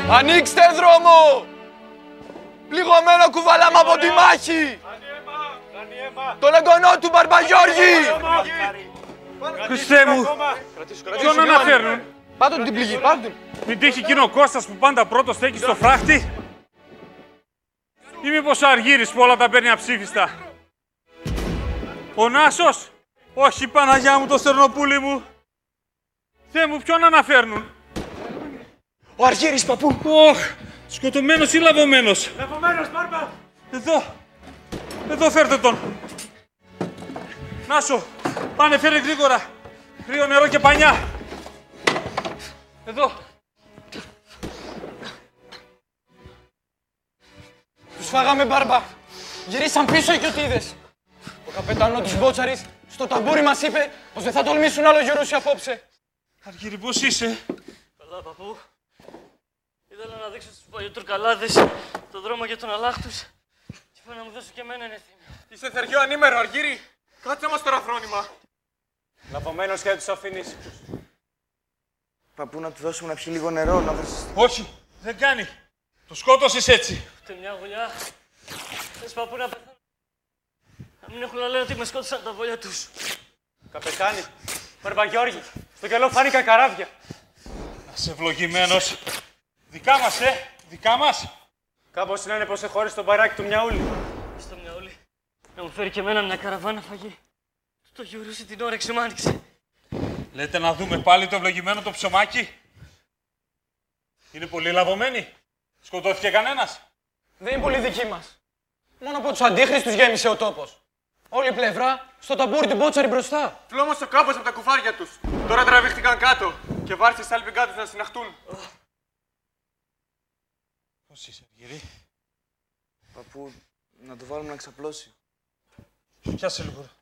Ανοίξτε δρόμο! Πληγωμένο κουβαλάμε από τη μάχη! Τον εγγονό του Μπαρμπαγιώργη! Χριστέ μου, ποιον αναφέρουν? Πάντων την πληγή, πάντων. Μην τύχει εκείνο ο Κώστας που πάντα πρώτος στέκει στο φράχτη. Ή μήπως ο Αργύρης που όλα τα παίρνει αψήφιστα. Ο Νάσος. Όχι, Παναγιά μου, το στερνοπούλι μου. Θεέ μου, ποιον αναφέρνουν? Ο Αργύρης, παππού. Ωχ, σκοτωμένος ή λαβωμένος? Λαβωμένος, Μπάρμπα. Εδώ φέρτε τον. Νάσο, πάνε φέρε γρήγορα. Κρύο νερό και πανιά. Εδώ. Τους φάγαμε, Μπάρμπα. Γυρίσαν πίσω οι κοιοτίδες. Ο καπετάνο της Μπότσαρης στο ταμπούρι μας είπε πως δεν θα τολμήσουν άλλο γερούσι απόψε. Αργύρη, πώς είσαι? Καλά, παππού. Ήθελα να δείξω στους παλιοτουρκαλάδες τον δρόμο για τον Αλάχτους και να μου δώσω και εμένα ένα θύμιο. Είσαι θεριό ανήμερο, Αργύρη. Κάτσε μας τώρα φρόνημα. Λαβωμένος και δεν τους αφήνεις. Παππού, να του δώσουμε να πιει λίγο νερό, να βρεις... Όχι, δεν κάνει. Το σκότωσες έτσι. Ούτε μια γουλιά. Θες, παππού, να πεθάνω. Να μην έχουν να λένε ότι με σκότωσαν τα βόλια τους. Καπετάνι, Μπαρμπαγιώργη, στο κελό φάνηκαν καράβια. Να είσαι ευλογημένος. Δικά μας, δικά μας. Κάπως λένε πως εχώρισε το μπαράκι του Μιαούλη. Στο Μιαούλη, να μου φέρει και εμένα μια καραβάνα φαγή. Το γυρούσε την όρεξη μου άνοιξε. Λέτε να δούμε πάλι το ευλογημένο το ψωμάκι. Είναι πολύ λαβωμένοι. Σκοτώθηκε κανένας? Δεν είναι πολύ δικοί μας. Μόνο από τους αντίχρηστους γέμισε ο τόπος. Όλη η πλευρά στο ταμπούρι του Μπότσαρη μπροστά. Φλόμωσε ο κάμπος από τα κουφάρια τους. Τώρα τραβήχτηκαν κάτω και βάρισε στις άλπιγκάτες να συναχτούν. Πώς είσαι, Αργύρη? Παππού, να το βάλουμε να ξαπλώσει. Πιάσε λίγο.